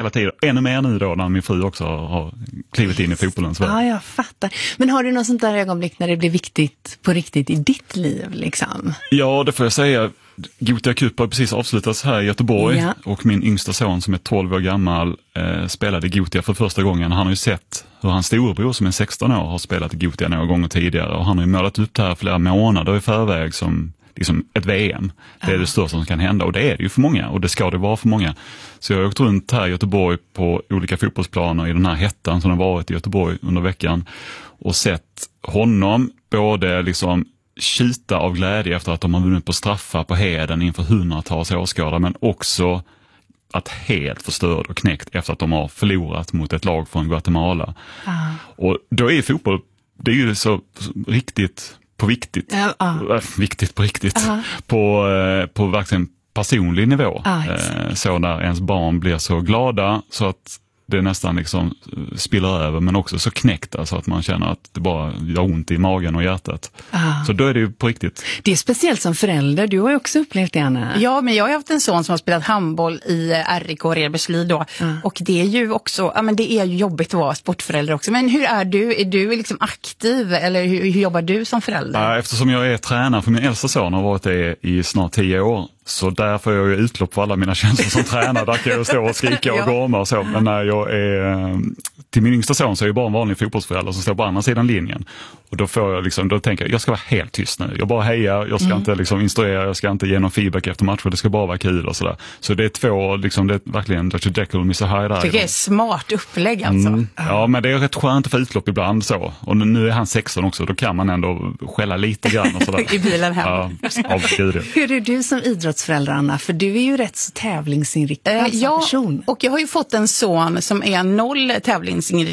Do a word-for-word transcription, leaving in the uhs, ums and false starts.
hela tiden. Ännu mer nu då när min fru också har klivit in i fotbollens värld. Ja, jag fattar. Men har du något sånt där ögonblick när det blir viktigt på riktigt i ditt liv liksom? Ja, det får jag säga. Gothia Cup har precis avslutats här i Göteborg ja. och min yngsta son som är tolv år gammal eh, spelade Gothia för första gången. Han har ju sett hur hans storebror som är sexton år har spelat Gothia några gånger tidigare och han har ju målat upp det här flera månader i förväg som liksom ett V M. Det är ja. det största som kan hända och det är det ju för många och det ska det vara för många. Så jag har åkt runt här i Göteborg på olika fotbollsplaner i den här hettan som har varit i Göteborg under veckan och sett honom både liksom tjuta av glädje efter att de har vunnit på straffar på Heden inför hundratals åskådare men också att helt förstörd och knäckt efter att de har förlorat mot ett lag från Guatemala. Ah. Och då är fotboll, det är ju så riktigt på viktigt, ja, ah. äh, viktigt på riktigt, ah. på, eh, på verkligen personlig nivå. Ah, eh, så när ens barn blir så glada så att det nästan liksom spiller över men också så knäckta så att man känner att det bara gör ont i magen och hjärtat. Ah. Så då är det ju på riktigt. Det är speciellt som förälder, du har ju också upplevt det, Anna. Ja, men jag har haft en son som har spelat handboll i R I K Reberslid då. Ah. Och det är ju också, ja men det är ju jobbigt att vara sportförälder också. Men hur är du? Är du liksom aktiv eller hur, hur jobbar du som förälder? Ja, eftersom jag är tränare för min äldsta son har varit det i snart tio år. Så där får jag ju utlopp för alla mina känslor som tränare. Där kan jag stå och skrika och gorma och så. Men när jag är till min yngsta son så är jag bara en vanlig fotbollsförälder som står på andra sidan linjen. Och då får jag liksom, då tänker jag, jag ska vara helt tyst nu. Jag bara hejar, jag ska mm. inte liksom instruera, jag ska inte ge någon feedback efter matcher. Det ska bara vara kul och sådär. Så det är två, liksom, det är verkligen doktor Jekyll och mister Hyde där. Det är smart upplägg alltså. Mm. Ja, men det är rätt skönt att få utlopp ibland så. Och nu är han sexton också, då kan man ändå skälla lite grann och sådär. I bilen hem. Ja, av Gud. Hur är du som idrottsförälder, Anna? För du är ju rätt så tävlingsinriktad uh, ja, person. Och jag har ju fått en son som är noll tävlingsinriktad